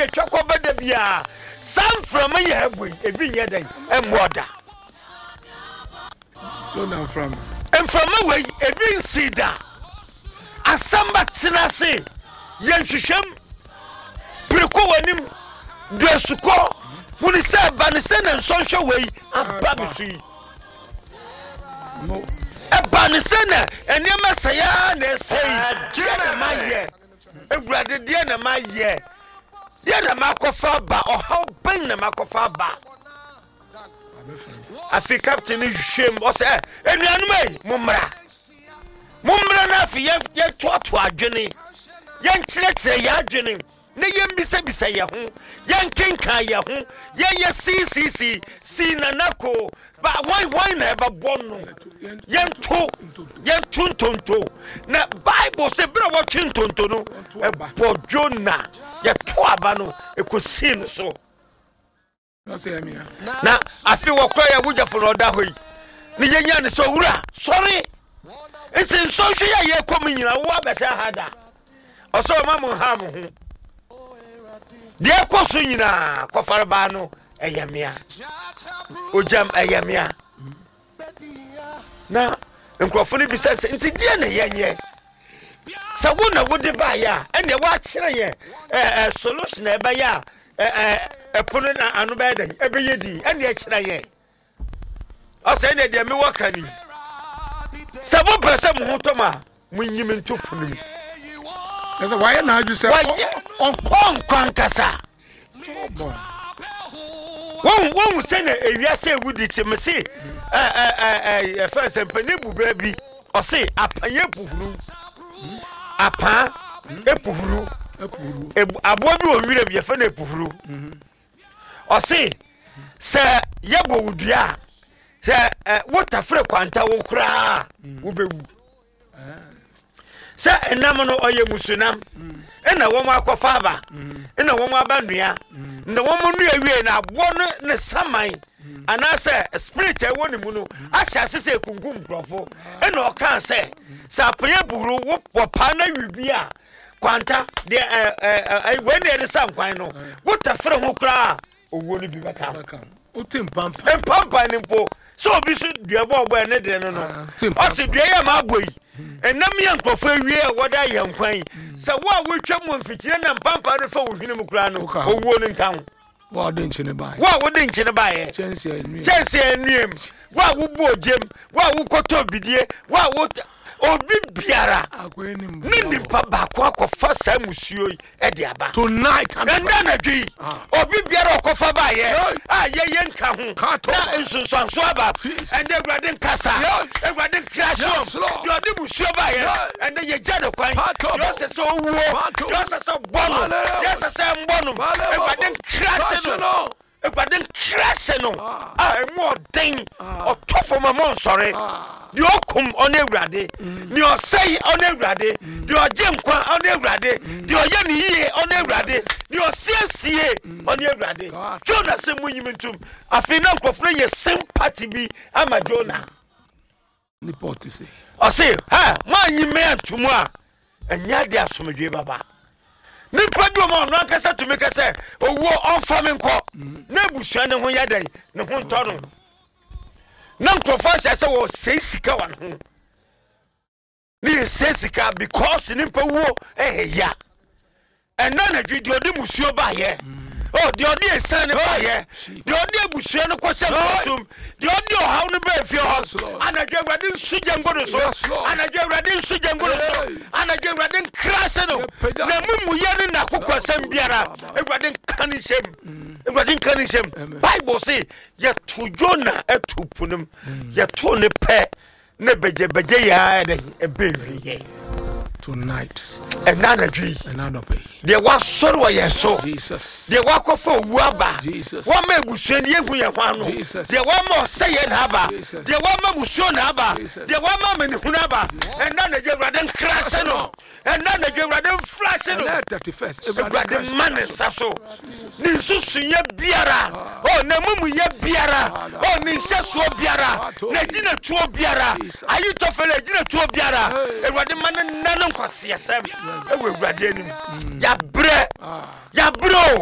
ye twakọ beda bia sam from ye habwe ebi nye den emoda Don't from and from away ebi nsida asamba tenase ye hwehwem preko wanim duasuko woni se ba ne se na nsonhwe wei aba bisui no eba ne se na enema saya na sei die na maye ewurade die na maye die na makofa ba ohaw ben na makofa ba afi captain hwem o se enuanu mai mummra na afi ye toato adwene ye nkyerɛkyerɛ ya adwene ne ye mbisa ye ho ye nkenka ye ho ye si na nako ba why na eba bonno ye ntonto na bible say bra wo twintonto no ebo Jonah ye to aba no ekosi no so na afi wo kra ya wujafo no da hoyi ne ye nya ne so wura sorry it's in social ye kom nyina wo abeta hada oso mamu ha mo ho de koso nyina kofare ba no eyamia ojam eyamia na nkrofo ne bisa se nti die na yenye sawo na wo de ba ya ene wa kire ye solution e ba ya epono na anu ba den ebe yedi ene e kire ye o se ne de me wakani sabo pese mo hotoma munyim ntopunu ese why na aju se on kwankasa won se na ewiase egudi timse first empene bubra bi o se apanye puhuru apa epuhuru abo bi o wire bi fa na epuhuru o se yebo wudua se water free kwanta wo kura wo bewu se enam no oye musunam ena wo makofa aba ena wo abanua na wo mu nu awie na abo ne saman anase spirit e woni mu no ahya sese kungum profo ena o kan se apoye buru wo pa na wibia kwanta de when dey sam kwan no water free ho kura owo ni bi beka o timpampa ni mpo so obi so duabo obo ene de no o se dua ya ma aboyi enam ya nkofo awie e woda ya nkwan se wo a wotwa mo mfikire na mpampa no fa wo hwene mu kura no owo no nkan wo de nchene ba wo de nchene ba ye chense anuem wo wo ojem wo koto bidie wo obi biara nini baba kwa kofa samusuo e de aba tonight and then adwi obi biara kofa ba ye ye nka ho na nsunsun so aba and the grading kasa e grading crash you odi musuo ba ye and ye jado kwan you say so wo you say so bono you say so mbono e grading crash no e grading crash no e mo den o tofo mama sorry di okum on ewrade ni o say on ewrade di o je nkwa on ewrade di o ye ni yie on ewrade ni o siesie on ewrade Jonah se munyimintum afi na nkofre ye sympathy bi ama Jonah ni potise o say ha manyime antumu a enya de asomdwe baba ni kwadu mo no akasa tumi kase owo onfa me nko na busua ne ho yadan ne ho ntoro na nkrofo se wo sesika wan ho ni sesika because ni mpawo ya and na video de musuo ba ye oh de odi esan ne ba ye de odi ebusuo ne kwose kosum de odi ohaw ne ba fi ho anagye awrade nsuje ngodo so anagye awrade nsuje ngodo so anagye awrade crash no na mumu ye ne na kokosam biara awrade kanishem Bible say ye to Jonah etupunum ye to ne pe ne beje ya e bewi ye tonight and nana dwi pay de wa soro wa yeso Jesus de wa kofa owu aba Jesus wa ma ebusuo ne ehu ye hwan no de wa ma oseye na aba de wa ma busuo na aba de wa ma menihu na aba and nana je awrade crash no and nana je awrade flash no 31st awrade man saso ni susuye biara oh na mumu ye biara oh ni sesuo biara na gina tuo biara ayi to fele gina tuo biara awrade man nana kwase yesem ewe awrade anim ya bre